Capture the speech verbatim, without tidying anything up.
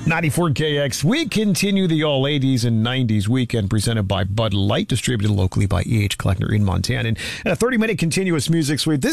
ninety-four K X. We continue the all eighties and nineties weekend presented by Bud Light, distributed locally by E H Kleckner in Montana. And a thirty-minute continuous music suite. This